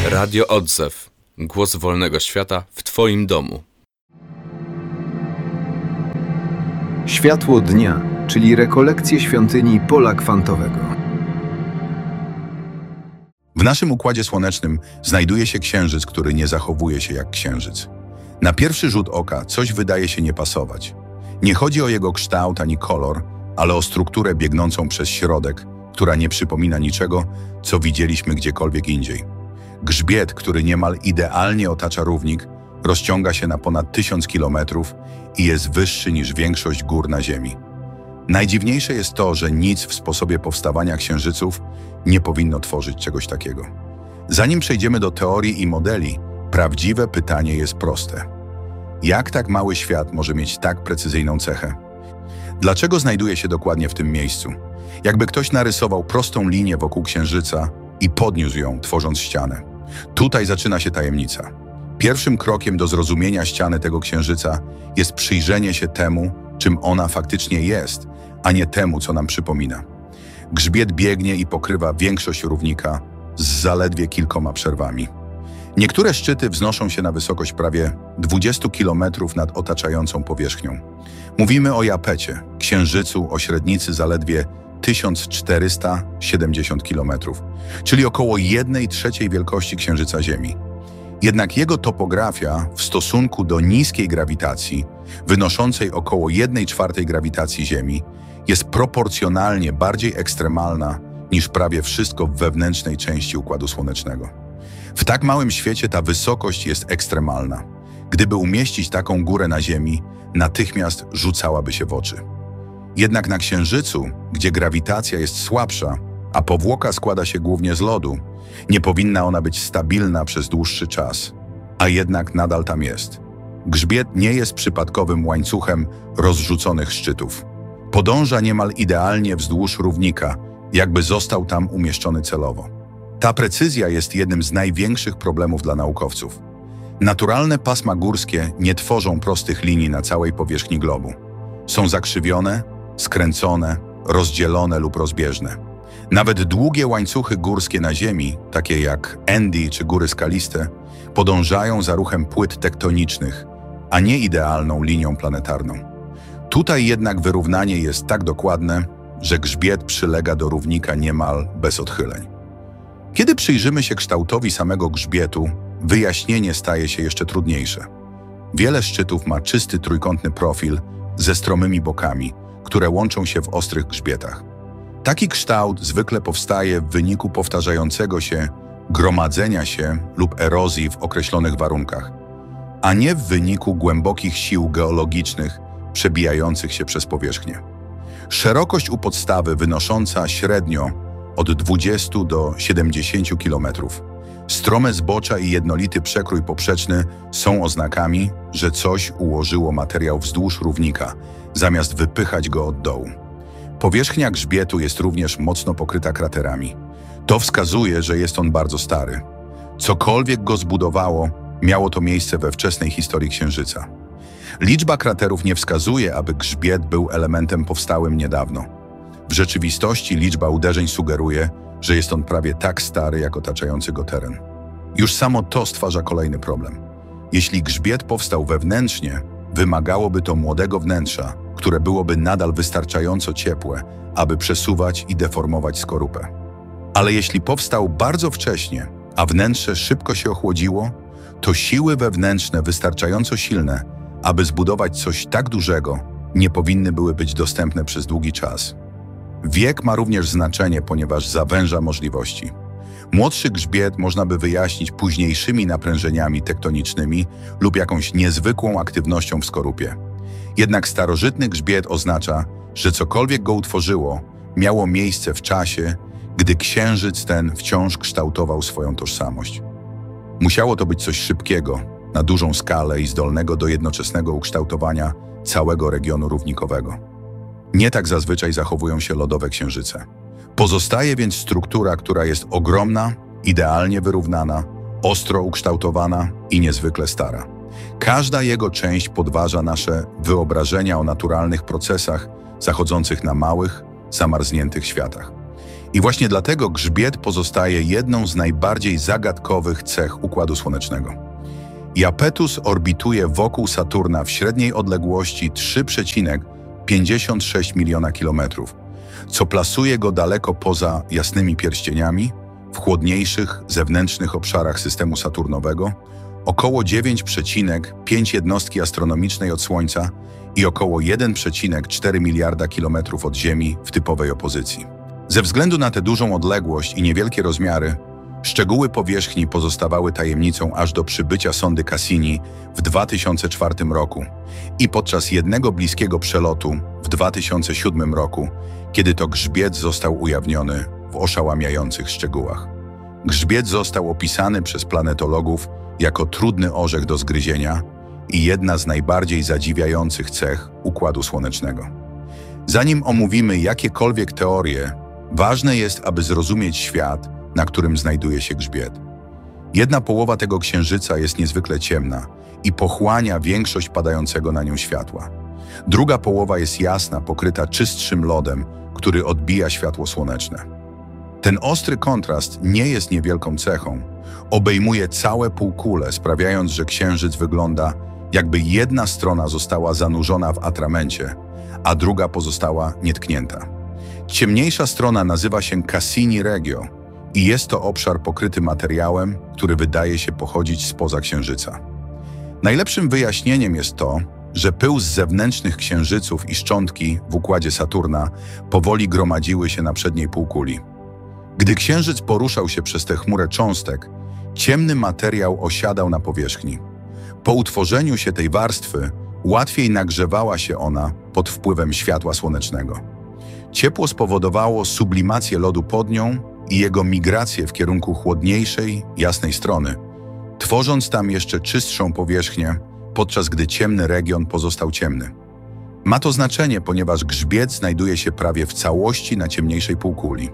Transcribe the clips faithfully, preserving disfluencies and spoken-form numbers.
Radio Odzew. Głos wolnego świata w Twoim domu. Światło dnia, czyli rekolekcje świątyni pola kwantowego. W naszym Układzie Słonecznym znajduje się Księżyc, który nie zachowuje się jak Księżyc. Na pierwszy rzut oka coś wydaje się nie pasować. Nie chodzi o jego kształt ani kolor, ale o strukturę biegnącą przez środek, która nie przypomina niczego, co widzieliśmy gdziekolwiek indziej. Grzbiet, który niemal idealnie otacza równik, rozciąga się na ponad tysiąc kilometrów i jest wyższy niż większość gór na Ziemi. Najdziwniejsze jest to, że nic w sposobie powstawania księżyców nie powinno tworzyć czegoś takiego. Zanim przejdziemy do teorii i modeli, prawdziwe pytanie jest proste. Jak tak mały świat może mieć tak precyzyjną cechę? Dlaczego znajduje się dokładnie w tym miejscu? Jakby ktoś narysował prostą linię wokół Księżyca i podniósł ją, tworząc ścianę. Tutaj zaczyna się tajemnica. Pierwszym krokiem do zrozumienia ściany tego Księżyca jest przyjrzenie się temu, czym ona faktycznie jest, a nie temu, co nam przypomina. Grzbiet biegnie i pokrywa większość równika z zaledwie kilkoma przerwami. Niektóre szczyty wznoszą się na wysokość prawie dwudziestu kilometrów nad otaczającą powierzchnią. Mówimy o Japecie, księżycu o średnicy zaledwie tysiąc czterysta siedemdziesiąt kilometrów, czyli około jednej trzeciej wielkości Księżyca Ziemi. Jednak jego topografia w stosunku do niskiej grawitacji, wynoszącej około jednej czwartej grawitacji Ziemi, jest proporcjonalnie bardziej ekstremalna niż prawie wszystko w wewnętrznej części Układu Słonecznego. W tak małym świecie ta wysokość jest ekstremalna. Gdyby umieścić taką górę na Ziemi, natychmiast rzucałaby się w oczy. Jednak na Księżycu, gdzie grawitacja jest słabsza, a powłoka składa się głównie z lodu, nie powinna ona być stabilna przez dłuższy czas, a jednak nadal tam jest. Grzbiet nie jest przypadkowym łańcuchem rozrzuconych szczytów. Podąża niemal idealnie wzdłuż równika, jakby został tam umieszczony celowo. Ta precyzja jest jednym z największych problemów dla naukowców. Naturalne pasma górskie nie tworzą prostych linii na całej powierzchni globu. Są zakrzywione, skręcone, rozdzielone lub rozbieżne. Nawet długie łańcuchy górskie na Ziemi, takie jak Andy czy góry skaliste, podążają za ruchem płyt tektonicznych, a nie idealną linią planetarną. Tutaj jednak wyrównanie jest tak dokładne, że grzbiet przylega do równika niemal bez odchyleń. Kiedy przyjrzymy się kształtowi samego grzbietu, wyjaśnienie staje się jeszcze trudniejsze. Wiele szczytów ma czysty trójkątny profil ze stromymi bokami, które łączą się w ostrych grzbietach. Taki kształt zwykle powstaje w wyniku powtarzającego się gromadzenia się lub erozji w określonych warunkach, a nie w wyniku głębokich sił geologicznych przebijających się przez powierzchnię. Szerokość u podstawy wynosząca średnio od dwudziestu do siedemdziesięciu kilometrów. Strome zbocza i jednolity przekrój poprzeczny są oznakami, że coś ułożyło materiał wzdłuż równika, zamiast wypychać go od dołu. Powierzchnia grzbietu jest również mocno pokryta kraterami. To wskazuje, że jest on bardzo stary. Cokolwiek go zbudowało, miało to miejsce we wczesnej historii Księżyca. Liczba kraterów nie wskazuje, aby grzbiet był elementem powstałym niedawno. W rzeczywistości liczba uderzeń sugeruje, że jest on prawie tak stary, jak otaczający go teren. Już samo to stwarza kolejny problem. Jeśli grzbiet powstał wewnętrznie, wymagałoby to młodego wnętrza, które byłoby nadal wystarczająco ciepłe, aby przesuwać i deformować skorupę. Ale jeśli powstał bardzo wcześnie, a wnętrze szybko się ochłodziło, to siły wewnętrzne wystarczająco silne, aby zbudować coś tak dużego, nie powinny były być dostępne przez długi czas. Wiek ma również znaczenie, ponieważ zawęża możliwości. Młodszy grzbiet można by wyjaśnić późniejszymi naprężeniami tektonicznymi lub jakąś niezwykłą aktywnością w skorupie. Jednak starożytny grzbiet oznacza, że cokolwiek go utworzyło, miało miejsce w czasie, gdy księżyc ten wciąż kształtował swoją tożsamość. Musiało to być coś szybkiego, na dużą skalę i zdolnego do jednoczesnego ukształtowania całego regionu równikowego. Nie tak zazwyczaj zachowują się lodowe księżyce. Pozostaje więc struktura, która jest ogromna, idealnie wyrównana, ostro ukształtowana i niezwykle stara. Każda jego część podważa nasze wyobrażenia o naturalnych procesach zachodzących na małych, zamarzniętych światach. I właśnie dlatego grzbiet pozostaje jedną z najbardziej zagadkowych cech Układu Słonecznego. Iapetus orbituje wokół Saturna w średniej odległości trzy przecinek pięćdziesiąt sześć miliona kilometrów, co plasuje go daleko poza jasnymi pierścieniami, w chłodniejszych, zewnętrznych obszarach systemu saturnowego, około dziewięć przecinek pięć jednostki astronomicznej od Słońca i około jeden przecinek cztery miliarda kilometrów od Ziemi w typowej opozycji. Ze względu na tę dużą odległość i niewielkie rozmiary, szczegóły powierzchni pozostawały tajemnicą aż do przybycia sondy Cassini w dwa tysiące czwartym roku i podczas jednego bliskiego przelotu w dwa tysiące siódmym roku, kiedy to grzbiet został ujawniony w oszałamiających szczegółach. Grzbiet został opisany przez planetologów jako trudny orzech do zgryzienia i jedna z najbardziej zadziwiających cech Układu Słonecznego. Zanim omówimy jakiekolwiek teorie, ważne jest, aby zrozumieć świat, na którym znajduje się grzbiet. Jedna połowa tego księżyca jest niezwykle ciemna i pochłania większość padającego na nią światła. Druga połowa jest jasna, pokryta czystszym lodem, który odbija światło słoneczne. Ten ostry kontrast nie jest niewielką cechą. Obejmuje całe półkule, sprawiając, że księżyc wygląda, jakby jedna strona została zanurzona w atramencie, a druga pozostała nietknięta. Ciemniejsza strona nazywa się Cassini Regio i jest to obszar pokryty materiałem, który wydaje się pochodzić spoza księżyca. Najlepszym wyjaśnieniem jest to, że pył z zewnętrznych księżyców i szczątki w układzie Saturna powoli gromadziły się na przedniej półkuli. Gdy księżyc poruszał się przez tę chmurę cząstek, ciemny materiał osiadał na powierzchni. Po utworzeniu się tej warstwy łatwiej nagrzewała się ona pod wpływem światła słonecznego. Ciepło spowodowało sublimację lodu pod nią i jego migrację w kierunku chłodniejszej, jasnej strony, tworząc tam jeszcze czystszą powierzchnię, podczas gdy ciemny region pozostał ciemny. Ma to znaczenie, ponieważ grzbiet znajduje się prawie w całości na ciemniejszej półkuli.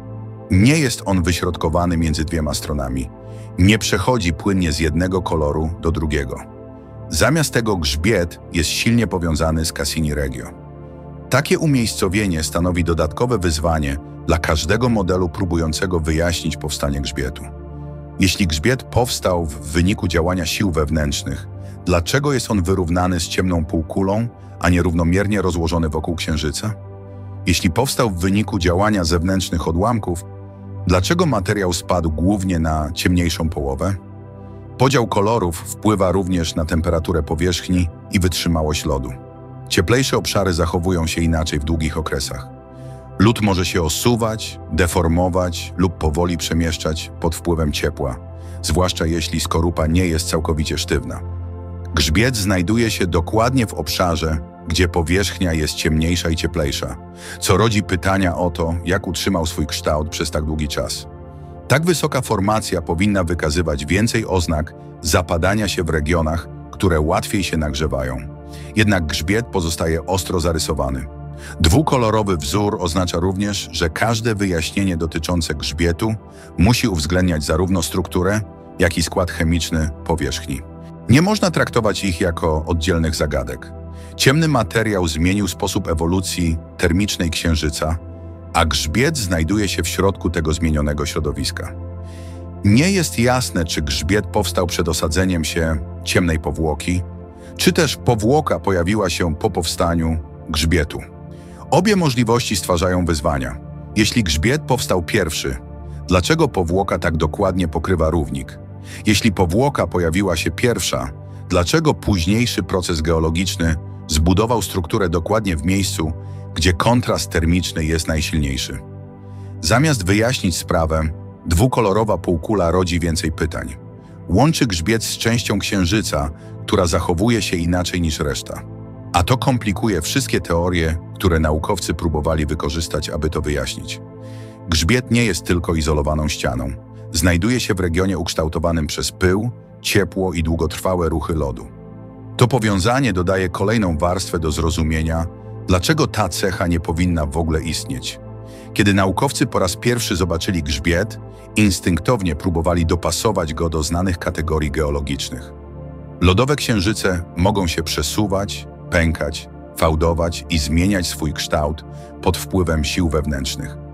Nie jest on wyśrodkowany między dwiema stronami. Nie przechodzi płynnie z jednego koloru do drugiego. Zamiast tego grzbiet jest silnie powiązany z Cassini Regio. Takie umiejscowienie stanowi dodatkowe wyzwanie dla każdego modelu próbującego wyjaśnić powstanie grzbietu. Jeśli grzbiet powstał w wyniku działania sił wewnętrznych, dlaczego jest on wyrównany z ciemną półkulą, a nie równomiernie rozłożony wokół księżyca? Jeśli powstał w wyniku działania zewnętrznych odłamków, dlaczego materiał spadł głównie na ciemniejszą połowę? Podział kolorów wpływa również na temperaturę powierzchni i wytrzymałość lodu. Cieplejsze obszary zachowują się inaczej w długich okresach. Lód może się osuwać, deformować lub powoli przemieszczać pod wpływem ciepła, zwłaszcza jeśli skorupa nie jest całkowicie sztywna. Grzbiet znajduje się dokładnie w obszarze, gdzie powierzchnia jest ciemniejsza i cieplejsza, co rodzi pytania o to, jak utrzymał swój kształt przez tak długi czas. Tak wysoka formacja powinna wykazywać więcej oznak zapadania się w regionach, które łatwiej się nagrzewają. Jednak grzbiet pozostaje ostro zarysowany. Dwukolorowy wzór oznacza również, że każde wyjaśnienie dotyczące grzbietu musi uwzględniać zarówno strukturę, jak i skład chemiczny powierzchni. Nie można traktować ich jako oddzielnych zagadek. Ciemny materiał zmienił sposób ewolucji termicznej księżyca, a grzbiet znajduje się w środku tego zmienionego środowiska. Nie jest jasne, czy grzbiet powstał przed osadzeniem się ciemnej powłoki, czy też powłoka pojawiła się po powstaniu grzbietu. Obie możliwości stwarzają wyzwania. Jeśli grzbiet powstał pierwszy, dlaczego powłoka tak dokładnie pokrywa równik? Jeśli powłoka pojawiła się pierwsza, dlaczego późniejszy proces geologiczny zbudował strukturę dokładnie w miejscu, gdzie kontrast termiczny jest najsilniejszy? Zamiast wyjaśnić sprawę, dwukolorowa półkula rodzi więcej pytań. Łączy grzbiet z częścią księżyca, która zachowuje się inaczej niż reszta. A to komplikuje wszystkie teorie, które naukowcy próbowali wykorzystać, aby to wyjaśnić. Grzbiet nie jest tylko izolowaną ścianą. Znajduje się w regionie ukształtowanym przez pył, ciepło i długotrwałe ruchy lodu. To powiązanie dodaje kolejną warstwę do zrozumienia, dlaczego ta cecha nie powinna w ogóle istnieć. Kiedy naukowcy po raz pierwszy zobaczyli grzbiet, instynktownie próbowali dopasować go do znanych kategorii geologicznych. Lodowe księżyce mogą się przesuwać, pękać, fałdować i zmieniać swój kształt pod wpływem sił wewnętrznych.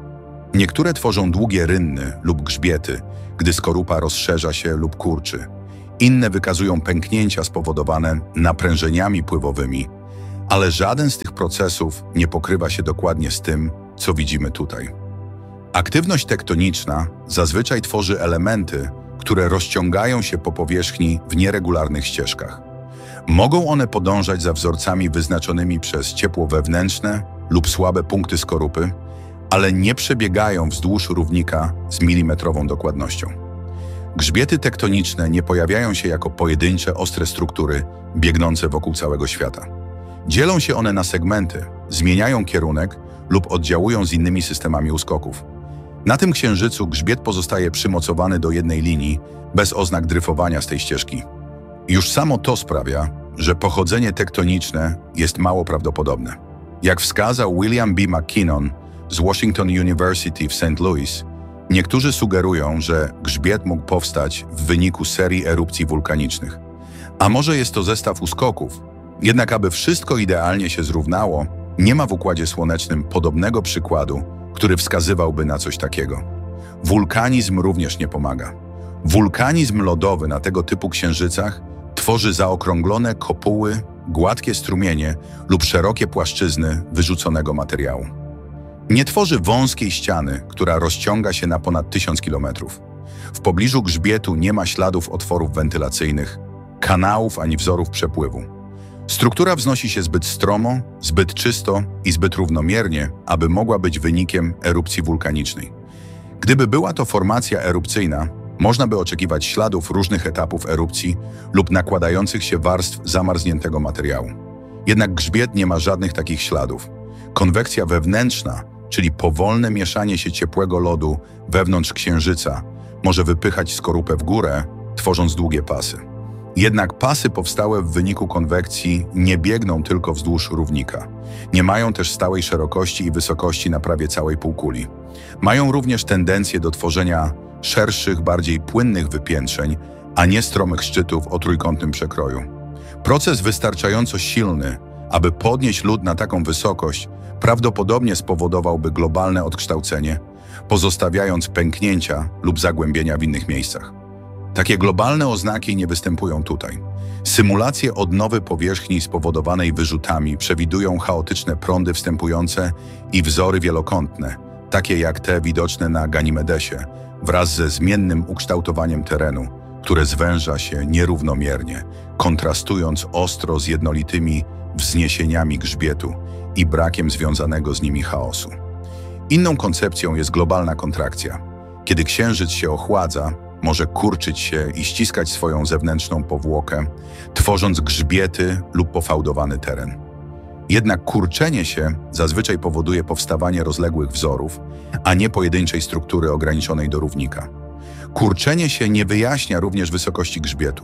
Niektóre tworzą długie rynny lub grzbiety, gdy skorupa rozszerza się lub kurczy. Inne wykazują pęknięcia spowodowane naprężeniami pływowymi, ale żaden z tych procesów nie pokrywa się dokładnie z tym, co widzimy tutaj. Aktywność tektoniczna zazwyczaj tworzy elementy, które rozciągają się po powierzchni w nieregularnych ścieżkach. Mogą one podążać za wzorcami wyznaczonymi przez ciepło wewnętrzne lub słabe punkty skorupy, ale nie przebiegają wzdłuż równika z milimetrową dokładnością. Grzbiety tektoniczne nie pojawiają się jako pojedyncze, ostre struktury biegnące wokół całego świata. Dzielą się one na segmenty, zmieniają kierunek lub oddziałują z innymi systemami uskoków. Na tym księżycu grzbiet pozostaje przymocowany do jednej linii, bez oznak dryfowania z tej ścieżki. Już samo to sprawia, że pochodzenie tektoniczne jest mało prawdopodobne. Jak wskazał William B. McKinnon z Washington University w Saint Louis, niektórzy sugerują, że grzbiet mógł powstać w wyniku serii erupcji wulkanicznych. A może jest to zestaw uskoków? Jednak aby wszystko idealnie się zrównało, nie ma w Układzie Słonecznym podobnego przykładu, który wskazywałby na coś takiego. Wulkanizm również nie pomaga. Wulkanizm lodowy na tego typu księżycach tworzy zaokrąglone kopuły, gładkie strumienie lub szerokie płaszczyzny wyrzuconego materiału. Nie tworzy wąskiej ściany, która rozciąga się na ponad tysiąc kilometrów. W pobliżu grzbietu nie ma śladów otworów wentylacyjnych, kanałów ani wzorów przepływu. Struktura wznosi się zbyt stromo, zbyt czysto i zbyt równomiernie, aby mogła być wynikiem erupcji wulkanicznej. Gdyby była to formacja erupcyjna, można by oczekiwać śladów różnych etapów erupcji lub nakładających się warstw zamarzniętego materiału. Jednak grzbiet nie ma żadnych takich śladów. Konwekcja wewnętrzna, czyli powolne mieszanie się ciepłego lodu wewnątrz księżyca, może wypychać skorupę w górę, tworząc długie pasy. Jednak pasy powstałe w wyniku konwekcji nie biegną tylko wzdłuż równika. Nie mają też stałej szerokości i wysokości na prawie całej półkuli. Mają również tendencję do tworzenia szerszych, bardziej płynnych wypiętrzeń, a nie stromych szczytów o trójkątnym przekroju. Proces wystarczająco silny, aby podnieść lód na taką wysokość, prawdopodobnie spowodowałby globalne odkształcenie, pozostawiając pęknięcia lub zagłębienia w innych miejscach. Takie globalne oznaki nie występują tutaj. Symulacje odnowy powierzchni spowodowanej wyrzutami przewidują chaotyczne prądy wstępujące i wzory wielokątne, takie jak te widoczne na Ganimedesie, wraz ze zmiennym ukształtowaniem terenu, które zwęża się nierównomiernie, kontrastując ostro z jednolitymi wzniesieniami grzbietu i brakiem związanego z nimi chaosu. Inną koncepcją jest globalna kontrakcja. Kiedy księżyc się ochładza, może kurczyć się i ściskać swoją zewnętrzną powłokę, tworząc grzbiety lub pofałdowany teren. Jednak kurczenie się zazwyczaj powoduje powstawanie rozległych wzorów, a nie pojedynczej struktury ograniczonej do równika. Kurczenie się nie wyjaśnia również wysokości grzbietu.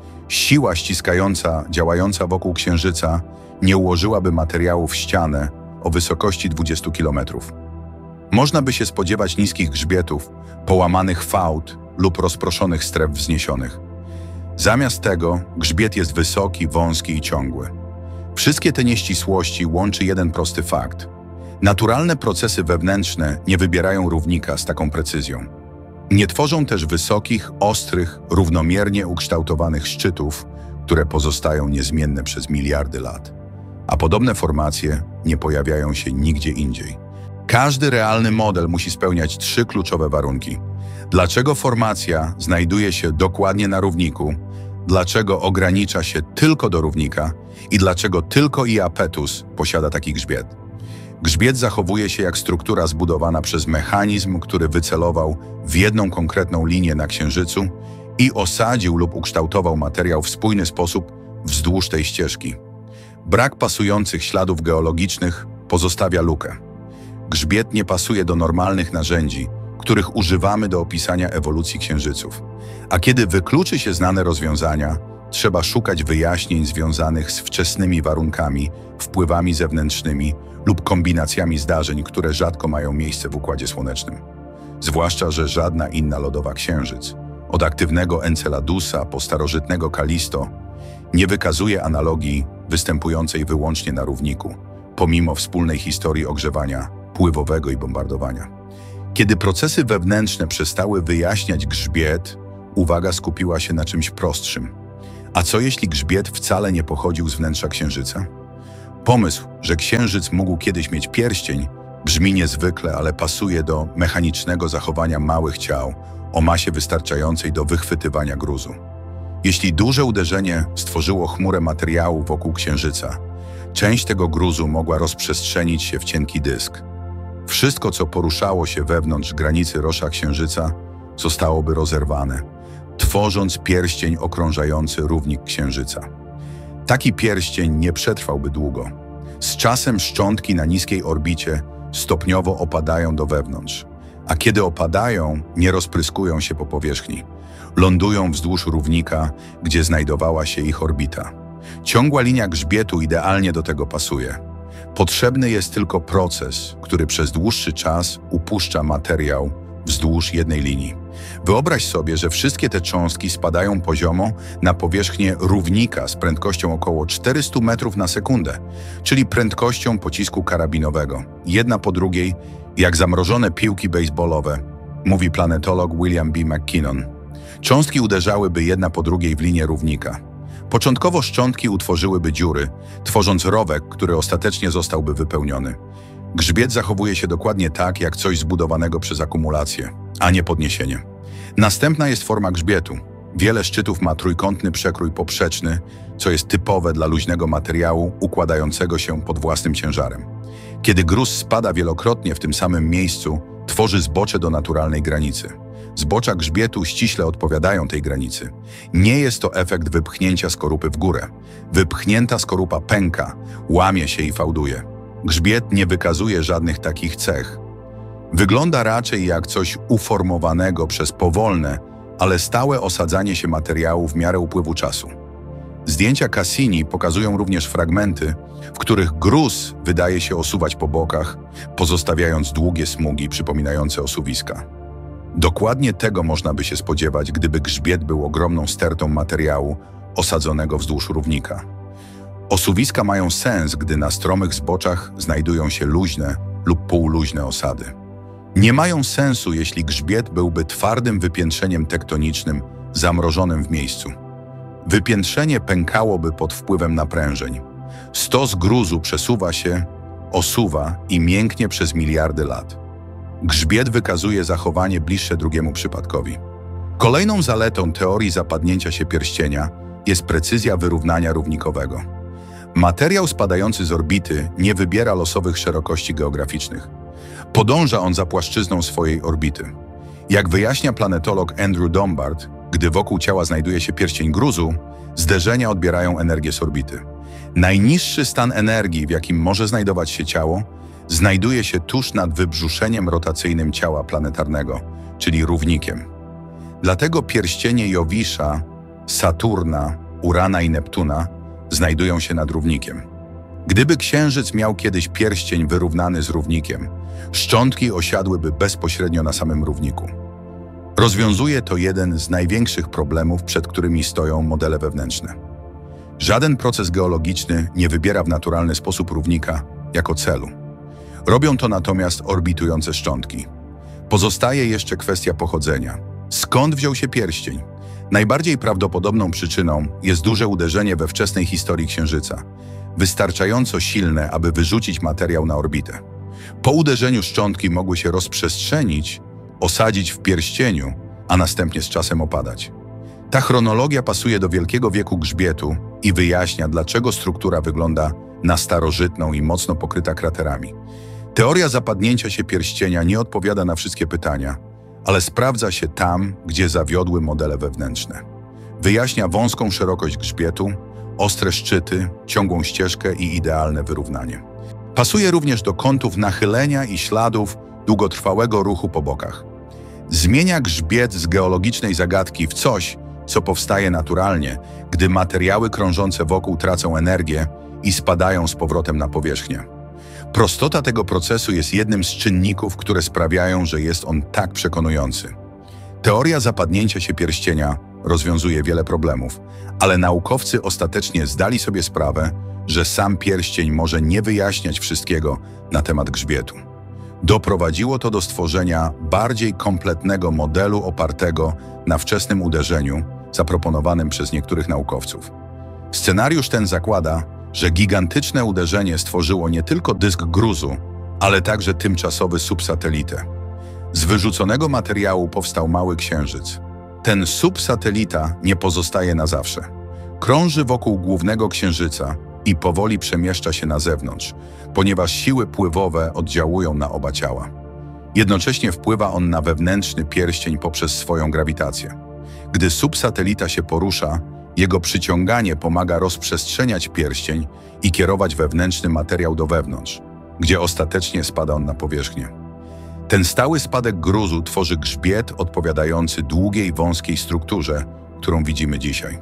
Siła ściskająca działająca wokół księżyca nie ułożyłaby materiału w ścianę o wysokości dwudziestu kilometrów. Można by się spodziewać niskich grzbietów, połamanych fałd lub rozproszonych stref wzniesionych. Zamiast tego grzbiet jest wysoki, wąski i ciągły. Wszystkie te nieścisłości łączy jeden prosty fakt. Naturalne procesy wewnętrzne nie wybierają równika z taką precyzją. Nie tworzą też wysokich, ostrych, równomiernie ukształtowanych szczytów, które pozostają niezmienne przez miliardy lat. A podobne formacje nie pojawiają się nigdzie indziej. Każdy realny model musi spełniać trzy kluczowe warunki. Dlaczego formacja znajduje się dokładnie na równiku? Dlaczego ogranicza się tylko do równika? I dlaczego tylko Iapetus posiada taki grzbiet? Grzbiet zachowuje się jak struktura zbudowana przez mechanizm, który wycelował w jedną konkretną linię na Księżycu i osadził lub ukształtował materiał w spójny sposób wzdłuż tej ścieżki. Brak pasujących śladów geologicznych pozostawia lukę. Grzbiet nie pasuje do normalnych narzędzi, których używamy do opisania ewolucji księżyców. A kiedy wykluczy się znane rozwiązania, trzeba szukać wyjaśnień związanych z wczesnymi warunkami, wpływami zewnętrznymi lub kombinacjami zdarzeń, które rzadko mają miejsce w Układzie Słonecznym. Zwłaszcza, że żadna inna lodowa księżyc, od aktywnego Enceladusa po starożytnego Kalisto, nie wykazuje analogii występującej wyłącznie na równiku, pomimo wspólnej historii ogrzewania, pływowego i bombardowania. Kiedy procesy wewnętrzne przestały wyjaśniać grzbiet, uwaga skupiła się na czymś prostszym. A co jeśli grzbiet wcale nie pochodził z wnętrza Księżyca? Pomysł, że Księżyc mógł kiedyś mieć pierścień, brzmi niezwykle, ale pasuje do mechanicznego zachowania małych ciał o masie wystarczającej do wychwytywania gruzu. Jeśli duże uderzenie stworzyło chmurę materiału wokół Księżyca, część tego gruzu mogła rozprzestrzenić się w cienki dysk. Wszystko, co poruszało się wewnątrz granicy rosza Księżyca, zostałoby rozerwane, tworząc pierścień okrążający równik Księżyca. Taki pierścień nie przetrwałby długo. Z czasem szczątki na niskiej orbicie stopniowo opadają do wewnątrz, a kiedy opadają, nie rozpryskują się po powierzchni. Lądują wzdłuż równika, gdzie znajdowała się ich orbita. Ciągła linia grzbietu idealnie do tego pasuje. Potrzebny jest tylko proces, który przez dłuższy czas upuszcza materiał wzdłuż jednej linii. Wyobraź sobie, że wszystkie te cząstki spadają poziomo na powierzchnię równika z prędkością około czterysta metrów na sekundę, czyli prędkością pocisku karabinowego, jedna po drugiej, jak zamrożone piłki baseballowe, mówi planetolog William B. McKinnon. Cząstki uderzałyby jedna po drugiej w linię równika. Początkowo szczątki utworzyłyby dziury, tworząc rowek, który ostatecznie zostałby wypełniony. Grzbiet zachowuje się dokładnie tak, jak coś zbudowanego przez akumulację, a nie podniesienie. Następna jest forma grzbietu. Wiele szczytów ma trójkątny przekrój poprzeczny, co jest typowe dla luźnego materiału układającego się pod własnym ciężarem. Kiedy gruz spada wielokrotnie w tym samym miejscu, tworzy zbocze do naturalnej granicy. Zbocza grzbietu ściśle odpowiadają tej granicy. Nie jest to efekt wypchnięcia skorupy w górę. Wypchnięta skorupa pęka, łamie się i fałduje. Grzbiet nie wykazuje żadnych takich cech. Wygląda raczej jak coś uformowanego przez powolne, ale stałe osadzanie się materiału w miarę upływu czasu. Zdjęcia Cassini pokazują również fragmenty, w których gruz wydaje się osuwać po bokach, pozostawiając długie smugi przypominające osuwiska. Dokładnie tego można by się spodziewać, gdyby grzbiet był ogromną stertą materiału osadzonego wzdłuż równika. Osuwiska mają sens, gdy na stromych zboczach znajdują się luźne lub półluźne osady. Nie mają sensu, jeśli grzbiet byłby twardym wypiętrzeniem tektonicznym zamrożonym w miejscu. Wypiętrzenie pękałoby pod wpływem naprężeń. Stos gruzu przesuwa się, osuwa i mięknie przez miliardy lat. Grzbiet wykazuje zachowanie bliższe drugiemu przypadkowi. Kolejną zaletą teorii zapadnięcia się pierścienia jest precyzja wyrównania równikowego. Materiał spadający z orbity nie wybiera losowych szerokości geograficznych. Podąża on za płaszczyzną swojej orbity. Jak wyjaśnia planetolog Andrew Dombart, gdy wokół ciała znajduje się pierścień gruzu, zderzenia odbierają energię z orbity. Najniższy stan energii, w jakim może znajdować się ciało, znajduje się tuż nad wybrzuszeniem rotacyjnym ciała planetarnego, czyli równikiem. Dlatego pierścienie Jowisza, Saturna, Urana i Neptuna znajdują się nad równikiem. Gdyby Księżyc miał kiedyś pierścień wyrównany z równikiem, szczątki osiadłyby bezpośrednio na samym równiku. Rozwiązuje to jeden z największych problemów, przed którymi stoją modele wewnętrzne. Żaden proces geologiczny nie wybiera w naturalny sposób równika jako celu. Robią to natomiast orbitujące szczątki. Pozostaje jeszcze kwestia pochodzenia. Skąd wziął się pierścień? Najbardziej prawdopodobną przyczyną jest duże uderzenie we wczesnej historii Księżyca, wystarczająco silne, aby wyrzucić materiał na orbitę. Po uderzeniu szczątki mogły się rozprzestrzenić, osadzić w pierścieniu, a następnie z czasem opadać. Ta chronologia pasuje do wielkiego wieku grzbietu i wyjaśnia, dlaczego struktura wygląda na starożytną i mocno pokryta kraterami. Teoria zapadnięcia się pierścienia nie odpowiada na wszystkie pytania, ale sprawdza się tam, gdzie zawiodły modele wewnętrzne. Wyjaśnia wąską szerokość grzbietu, ostre szczyty, ciągłą ścieżkę i idealne wyrównanie. Pasuje również do kątów nachylenia i śladów długotrwałego ruchu po bokach. Zmienia grzbiet z geologicznej zagadki w coś, co powstaje naturalnie, gdy materiały krążące wokół tracą energię i spadają z powrotem na powierzchnię. Prostota tego procesu jest jednym z czynników, które sprawiają, że jest on tak przekonujący. Teoria zapadnięcia się pierścienia rozwiązuje wiele problemów, ale naukowcy ostatecznie zdali sobie sprawę, że sam pierścień może nie wyjaśniać wszystkiego na temat grzbietu. Doprowadziło to do stworzenia bardziej kompletnego modelu opartego na wczesnym uderzeniu, zaproponowanym przez niektórych naukowców. Scenariusz ten zakłada, że gigantyczne uderzenie stworzyło nie tylko dysk gruzu, ale także tymczasowy subsatelitę. Z wyrzuconego materiału powstał mały księżyc. Ten subsatelita nie pozostaje na zawsze. Krąży wokół głównego księżyca i powoli przemieszcza się na zewnątrz, ponieważ siły pływowe oddziałują na oba ciała. Jednocześnie wpływa on na wewnętrzny pierścień poprzez swoją grawitację. Gdy subsatelita się porusza, jego przyciąganie pomaga rozprzestrzeniać pierścień i kierować wewnętrzny materiał do wewnątrz, gdzie ostatecznie spada on na powierzchnię. Ten stały spadek gruzu tworzy grzbiet odpowiadający długiej, wąskiej strukturze, którą widzimy dzisiaj.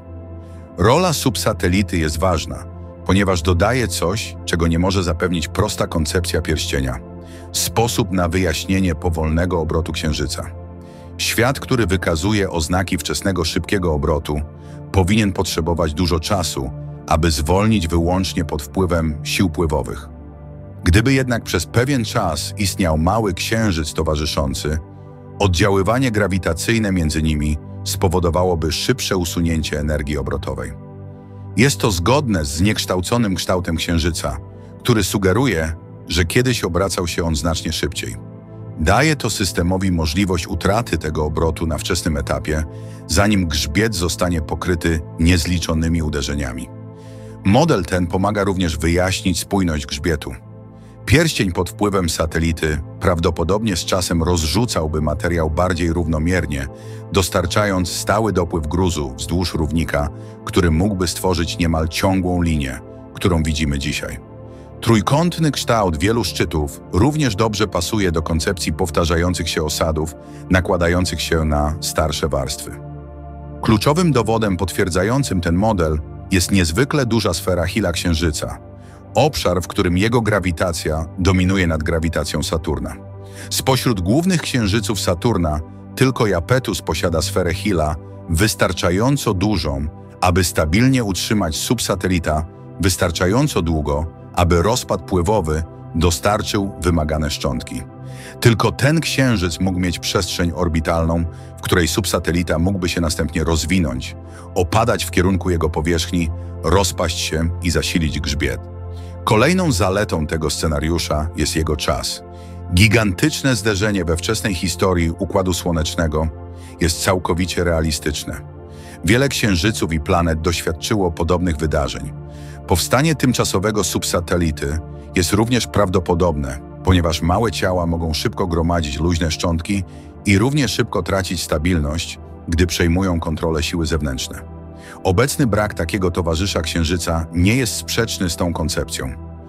Rola subsatelity jest ważna, ponieważ dodaje coś, czego nie może zapewnić prosta koncepcja pierścienia. Sposób na wyjaśnienie powolnego obrotu Księżyca. Świat, który wykazuje oznaki wczesnego szybkiego obrotu, powinien potrzebować dużo czasu, aby zwolnić wyłącznie pod wpływem sił pływowych. Gdyby jednak przez pewien czas istniał mały księżyc towarzyszący, oddziaływanie grawitacyjne między nimi spowodowałoby szybsze usunięcie energii obrotowej. Jest to zgodne z zniekształconym kształtem Księżyca, który sugeruje, że kiedyś obracał się on znacznie szybciej. Daje to systemowi możliwość utraty tego obrotu na wczesnym etapie, zanim grzbiet zostanie pokryty niezliczonymi uderzeniami. Model ten pomaga również wyjaśnić spójność grzbietu. Pierścień pod wpływem satelity prawdopodobnie z czasem rozrzucałby materiał bardziej równomiernie, dostarczając stały dopływ gruzu wzdłuż równika, który mógłby stworzyć niemal ciągłą linię, którą widzimy dzisiaj. Trójkątny kształt wielu szczytów również dobrze pasuje do koncepcji powtarzających się osadów, nakładających się na starsze warstwy. Kluczowym dowodem potwierdzającym ten model jest niezwykle duża sfera Hilla Księżyca, obszar, w którym jego grawitacja dominuje nad grawitacją Saturna. Spośród głównych księżyców Saturna tylko Iapetus posiada sferę Hilla wystarczająco dużą, aby stabilnie utrzymać subsatelita wystarczająco długo, aby rozpad pływowy dostarczył wymagane szczątki. Tylko ten księżyc mógł mieć przestrzeń orbitalną, w której subsatelita mógłby się następnie rozwinąć, opadać w kierunku jego powierzchni, rozpaść się i zasilić grzbiet. Kolejną zaletą tego scenariusza jest jego czas. Gigantyczne zderzenie we wczesnej historii Układu Słonecznego jest całkowicie realistyczne. Wiele księżyców i planet doświadczyło podobnych wydarzeń. Powstanie tymczasowego subsatelity jest również prawdopodobne, ponieważ małe ciała mogą szybko gromadzić luźne szczątki i równie szybko tracić stabilność, gdy przejmują kontrolę siły zewnętrzne. Obecny brak takiego towarzysza Księżyca nie jest sprzeczny z tą koncepcją.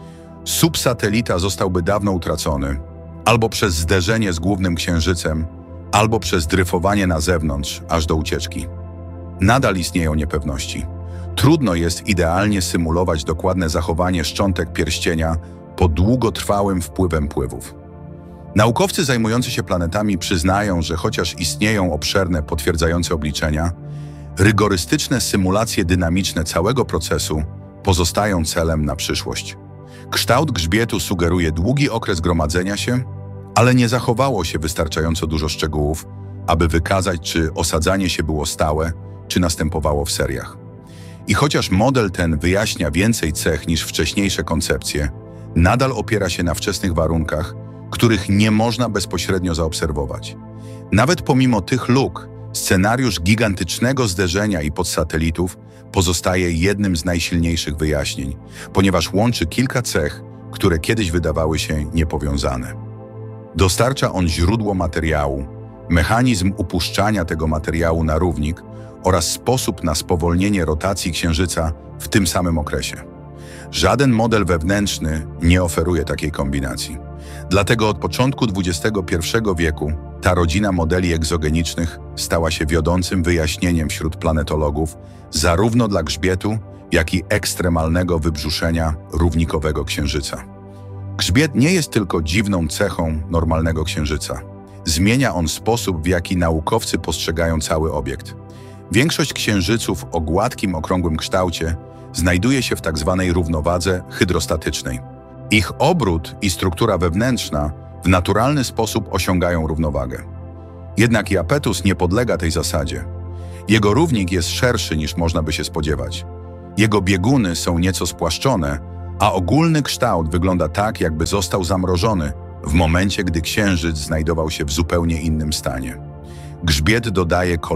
Subsatelita zostałby dawno utracony, albo przez zderzenie z głównym Księżycem, albo przez dryfowanie na zewnątrz, aż do ucieczki. Nadal istnieją niepewności. Trudno jest idealnie symulować dokładne zachowanie szczątek pierścienia pod długotrwałym wpływem pływów. Naukowcy zajmujący się planetami przyznają, że chociaż istnieją obszerne potwierdzające obliczenia, rygorystyczne symulacje dynamiczne całego procesu pozostają celem na przyszłość. Kształt grzbietu sugeruje długi okres gromadzenia się, ale nie zachowało się wystarczająco dużo szczegółów, aby wykazać, czy osadzanie się było stałe, czy następowało w seriach. I chociaż model ten wyjaśnia więcej cech niż wcześniejsze koncepcje, nadal opiera się na wczesnych warunkach, których nie można bezpośrednio zaobserwować. Nawet pomimo tych luk, scenariusz gigantycznego zderzenia i podsatelitów pozostaje jednym z najsilniejszych wyjaśnień, ponieważ łączy kilka cech, które kiedyś wydawały się niepowiązane. Dostarcza on źródło materiału, mechanizm upuszczania tego materiału na równik oraz sposób na spowolnienie rotacji Księżyca w tym samym okresie. Żaden model wewnętrzny nie oferuje takiej kombinacji. Dlatego od początku dwudziestego pierwszego wieku ta rodzina modeli egzogenicznych stała się wiodącym wyjaśnieniem wśród planetologów zarówno dla grzbietu, jak i ekstremalnego wybrzuszenia równikowego Księżyca. Grzbiet nie jest tylko dziwną cechą normalnego Księżyca. Zmienia on sposób, w jaki naukowcy postrzegają cały obiekt. Większość księżyców o gładkim, okrągłym kształcie znajduje się w tak zwanej równowadze hydrostatycznej. Ich obrót i struktura wewnętrzna w naturalny sposób osiągają równowagę. Jednak Iapetus nie podlega tej zasadzie. Jego równik jest szerszy niż można by się spodziewać. Jego bieguny są nieco spłaszczone, a ogólny kształt wygląda tak, jakby został zamrożony w momencie, gdy Księżyc znajdował się w zupełnie innym stanie. Grzbiet dodaje